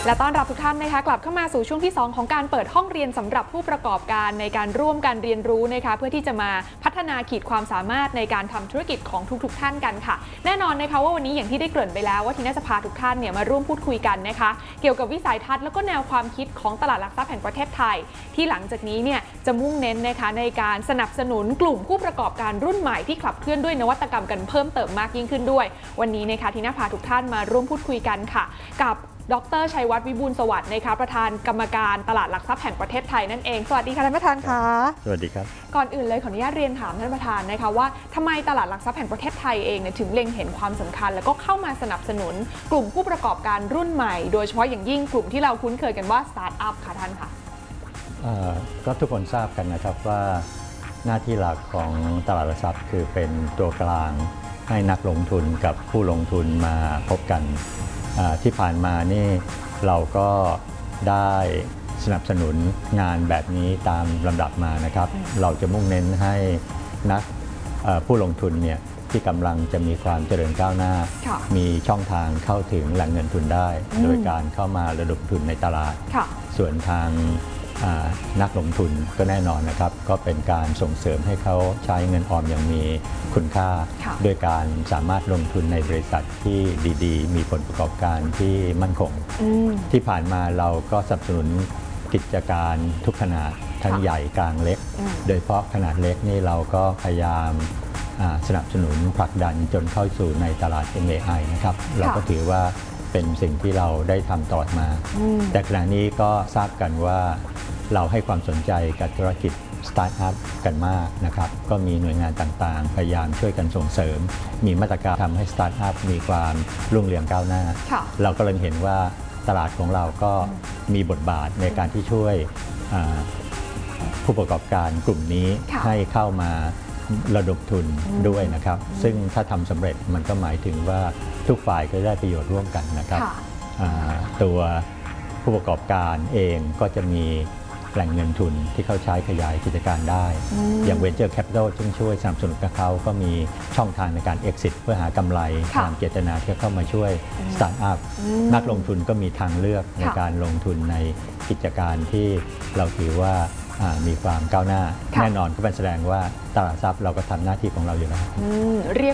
และต้อนรับทุกท่านนะคะกลับเข้ามาสู่ช่วงที่2ของการเปิดห้องเรียนสำหรับผู้ประกอบการในการร่วมกันเรียนรู้นะคะเพื่อที่จะมาพัฒนาขีดความสามารถในการทำธุรกิจของทุกท่านกันค่ะแน่นอนนะคะว่าวันนี้อย่างที่ได้เกริ่นไปแล้วว่าทีน่าจะพาทุกท่านเนี่ยมาร่วมพูดคุยกันนะคะเกี่ยวกับวิสัยทัศน์แล้วก็แนวความคิดของตลาดหลักทรัพย์แห่งประเทศไทยที่หลังจากนี้เนี่ยจะมุ่งเน้นนะคะในการสนับสนุนกลุ่มผู้ประกอบการรุ่นใหม่ที่ขับเคลื่อนด้วยนวัตกรรมกันเพิ่มเติมมากยิ่งขึ้นด้วยวันนี้นะคะทีน่าพาทุกท่านมาร่วมพูดคุยกันค่ะกับดร.ชัยวัฒน์วิบูลย์สวัสดิ์นะคะประธานกรรมการตลาดหลักทรัพย์แห่งประเทศไทยนั่นเองสวัสดีค่ะท่านประธานค่ะสวัสดีครับก่อนอื่นเลยขออนุญาตเรียนถามท่านประธานนะคะว่าทำไมตลาดหลักทรัพย์แห่งประเทศไทยเองเนี่ยถึงเล็งเห็นความสำคัญแล้วก็เข้ามาสนับสนุนกลุ่มผู้ประกอบการรุ่นใหม่โดยเฉพาะอย่างยิ่งกลุ่มที่เราคุ้นเคยกันว่าสตาร์ทอัพค่ะท่านค่ะก็ทุกคนทราบกันนะครับว่าหน้าที่หลักของตลาดหลักทรัพย์คือเป็นตัวกลางให้นักลงทุนกับผู้ลงทุนมาพบกันที่ผ่านมานี่เราก็ได้สนับสนุนงานแบบนี้ตามลำดับมานะครับเราจะมุ่งเน้นให้นักผู้ลงทุนเนี่ยที่กำลังจะมีความเจริญก้าวหน้ามีช่องทางเข้าถึงแหล่งเงินทุนได้โดยการเข้ามาระดมทุนในตลาดส่วนทางนักลงทุนก็แน่นอนนะครับก็เป็นการส่งเสริมให้เขาใช้เงินออมอย่างมีคุณค่าด้วยการสามารถลงทุนในบริษัทที่ดีๆมีผลประกอบการที่มั่นคงที่ผ่านมาเราก็สนับสนุนกิจการทุกขนาดทั้งใหญ่กลางเล็กโดยเฉพาะขนาดเล็กนี่เราก็พยายามสนับสนุนผลักดันจนเข้าสู่ในตลาด MAI นะครับเราก็ถือว่าเป็นสิ่งที่เราได้ทำต่อมาแต่ขณะนี้ก็ทราบกันว่าเราให้ความสนใจกับธุรกิจสตาร์ทอัพกันมากนะครับก็มีหน่วยงานต่างๆพยายามช่วยกันส่งเสริมมีมาตรการทำให้สตาร์ทอัพมีความรุ่งเรืองก้าวหน้าเราก็เลยเห็นว่าตลาดของเราก็มีบทบาทในการที่ช่วยผู้ประกอบการกลุ่มนี้ให้เข้ามาระดมทุนด้วยนะครับซึ่งถ้าทำสำเร็จมันก็หมายถึงว่าทุกฝ่ายก็ได้ประโยชน์ร่วมกันนะครับตัวผู้ประกอบการเองก็จะมีแหล่งเงินทุนที่เขาใช้ขยายกิจการได้อย่าง Venture Capital ซึ่งช่วยสนับสนุนกับเขาก็มีช่องทางในการ Exit เพื่อหากำไรตามเจตนาที่เข้ามาช่วยสตาร์ทอัพนักลงทุนก็มีทางเลือกในการลงทุนในกิจการที่เราถือว่ามีความก้าวหน้าแน่นอนก็เป็นแสดงว่าตลาดทรัพย์เราก็ทำหน้าที่ของเราอยู่แล้วเรียก